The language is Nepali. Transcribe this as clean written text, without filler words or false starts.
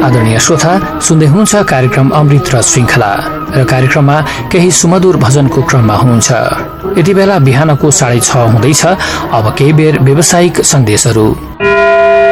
आदरणीय श्रोता, सुन्दै हुनुहुन्छ कार्यक्रम अमृत र श्रृंखला र कार्यक्रममा केही सुमधुर भजनको क्रममा हुनुहुन्छ। यति बेला बिहानको 6:30 हुँदैछ। अब केही बेर व्यावसायिक सन्देशहरू।